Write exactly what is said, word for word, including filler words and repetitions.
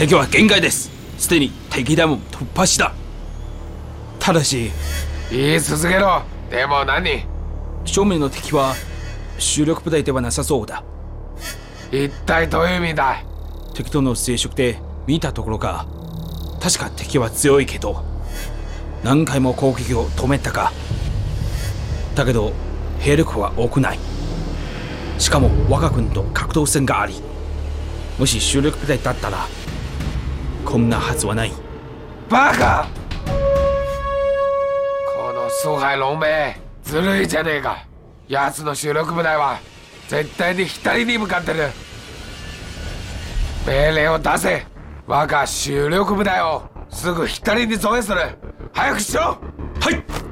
敵は限界です。すでに敵ダムを突破した。ただし言い続けろ。でも何？ 正面の敵は主力部隊ではなさそうだ。 一体どういう意味だ？ 敵との接触で見たところか、確か敵は強いけど何回も攻撃を止めたか。だけど兵力は多くない。しかも我が軍と格闘戦があり、もし主力部隊だったらこんなはずはない。 バカ！この蘇海龍め、ずるいじゃねえか。奴の主力部隊は絶対に左に向かってる。命令を出せ。我が主力部隊をすぐ左に増援する。早くしろ。 はい。